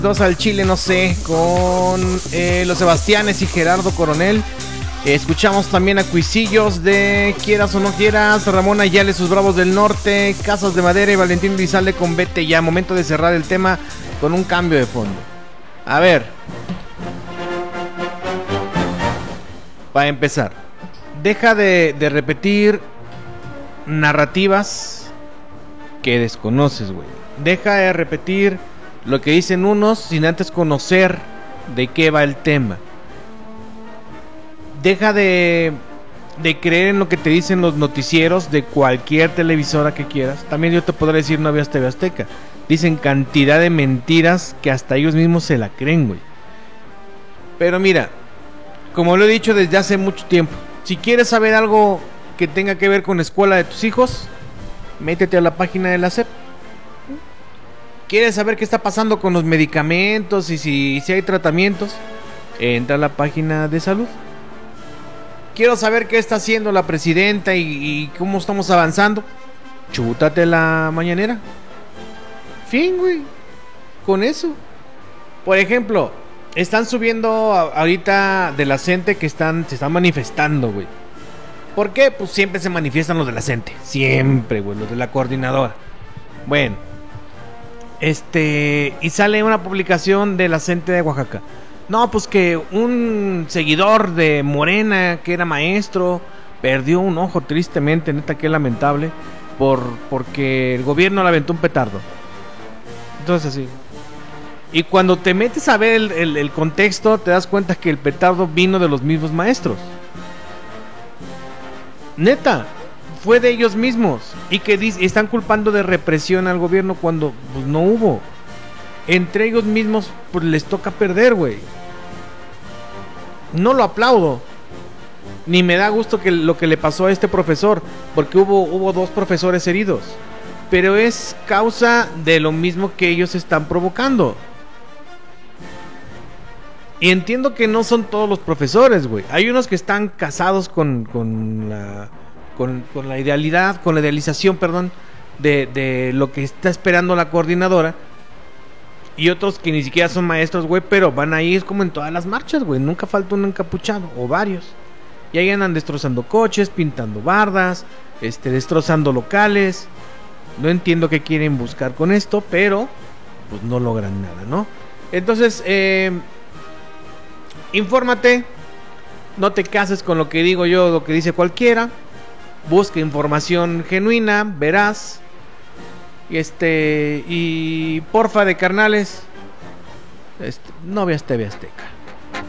Dos al Chile, no sé, con los Sebastianes y Gerardo Coronel. Escuchamos también a Cuisillos de Quieras o no quieras, Ramón Ayala, sus Bravos del Norte, Casas de Madera y Valentín Elizalde con Vete Ya. Momento de cerrar el tema con un cambio de fondo. A ver, para empezar, deja de repetir narrativas que desconoces, güey. Deja de repetir lo que dicen unos sin antes conocer de qué va el tema. Deja de creer en lo que te dicen los noticieros de cualquier televisora que quieras. También yo te podré decir, no veas TV Azteca. Dicen cantidad de mentiras que hasta ellos mismos se la creen, güey. Pero mira, como lo he dicho desde hace mucho tiempo, si quieres saber algo que tenga que ver con la escuela de tus hijos, métete a la página de la SEP. ¿Quieres saber qué está pasando con los medicamentos y si hay tratamientos? Entra a la página de salud. Quiero saber qué está haciendo la presidenta y cómo estamos avanzando. Chútate la mañanera. Fin, güey. Con eso. Por ejemplo, están subiendo ahorita de la CENTE que se están manifestando, güey. ¿Por qué? Pues siempre se manifiestan los de la CENTE. Siempre, güey, los de la coordinadora. Bueno. Y sale una publicación de la CENTE de Oaxaca. No, pues que un seguidor de Morena, que era maestro, perdió un ojo tristemente, neta, que lamentable, porque el gobierno le aventó un petardo. Entonces así. Y cuando te metes a ver el contexto, te das cuenta que el petardo vino de los mismos maestros. Neta, fue de ellos mismos. Y que están culpando de represión al gobierno cuando pues, no hubo. Entre ellos mismos pues les toca perder, güey. No lo aplaudo. Ni me da gusto que lo que le pasó a este profesor, porque hubo 2 profesores heridos. Pero es causa de lo mismo que ellos están provocando. Y entiendo que no son todos los profesores, güey. Hay unos que están casados con la idealidad, con la idealización, perdón, de lo que está esperando la coordinadora. Y otros que ni siquiera son maestros, güey, pero van ahí, es como en todas las marchas, güey. Nunca falta un encapuchado, o varios. Y ahí andan destrozando coches, pintando bardas, destrozando locales. No entiendo qué quieren buscar con esto, pero pues no logran nada, ¿no? Entonces, infórmate. No te cases con lo que digo yo, lo que dice cualquiera. Busca información genuina, veraz. Y porfa de carnales, no veas TV Azteca.